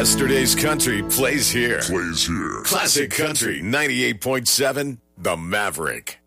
Yesterday's country plays here. Classic Country 98.7, The Maverick.